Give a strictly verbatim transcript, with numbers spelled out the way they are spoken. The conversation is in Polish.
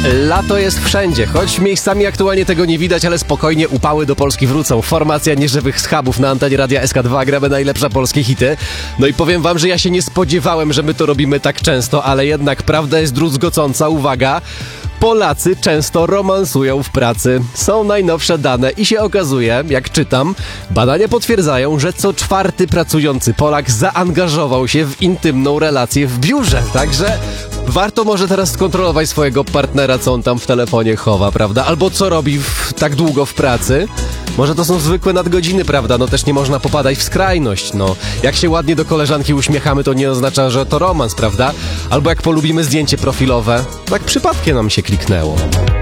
Lato jest wszędzie, choć miejscami aktualnie tego nie widać, ale spokojnie upały do Polski wrócą. Formacja nieżywych schabów na antenie Radia S K dwa gramy najlepsze polskie hity. No i powiem wam, że ja się nie spodziewałem, że my to robimy tak często, ale jednak prawda jest druzgocąca. Uwaga! Polacy często romansują w pracy. Są najnowsze dane i się okazuje, jak czytam, badania potwierdzają, że co czwarty pracujący Polak zaangażował się w intymną relację w biurze. Także warto może teraz skontrolować swojego partnera, co on tam w telefonie chowa, prawda? Albo co robi w, tak długo w pracy. Może to są zwykłe nadgodziny, prawda? No też nie można popadać w skrajność, no. Jak się ładnie do koleżanki uśmiechamy, to nie oznacza, że to romans, prawda? Albo jak polubimy zdjęcie profilowe, tak przypadkiem nam się kliknęło.